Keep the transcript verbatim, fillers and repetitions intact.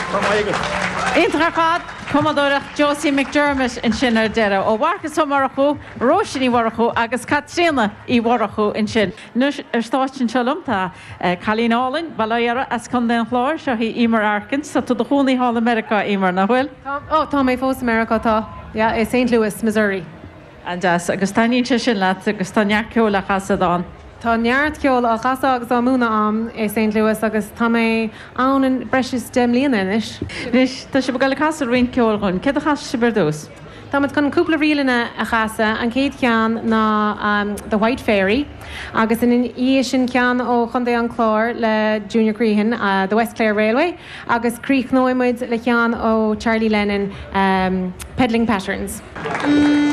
Intrachad Commodore Josie McDermott in Shinner Dera ó bharchas Marachu, Roshini Warachu agus Katrina í Warachu in Shin. Nus er stáin Chalumta, Colleen Allen, Balayara as Conden Floor, so he Emer Arkins, so to the Holy Hall America Emer Nahwell. Oh, Tommy Fos America ta. Yeah, in Saint Louis, Missouri. And as Agustanian Chishinlat, Agustania Kyola Hasadon. Tá neart ceol a chasa agus á múna am é Saint Louis agus tá mé ann an breis dem líana inis. Nis, tá si bagail casa roin ceol chun, cé a chas si berdós? Tá mat chun cúpla rialana a chasa an céad cean ná um, The White Fairy agus in í sin cean ó chundé an chlár le Junior Crehan, uh, the West Clare Railway, agus Creech Noimid le cean ó Charlie Lennon, um, Peddling Patterns. Mm.